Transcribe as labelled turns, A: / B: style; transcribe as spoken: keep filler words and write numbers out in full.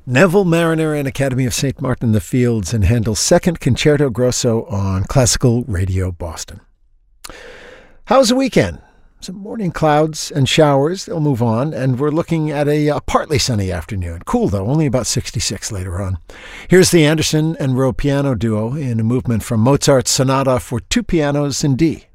A: Neville Mariner and Academy of Saint Martin in the Fields and Handel's Second Concerto Grosso on Classical Radio Boston. How's the weekend? Some morning clouds and showers. They'll move on, and we're looking at a, a partly sunny afternoon. Cool, though, only about sixty-six later on. Here's the Anderson and Rowe piano duo in a movement from Mozart's Sonata for Two Pianos in D.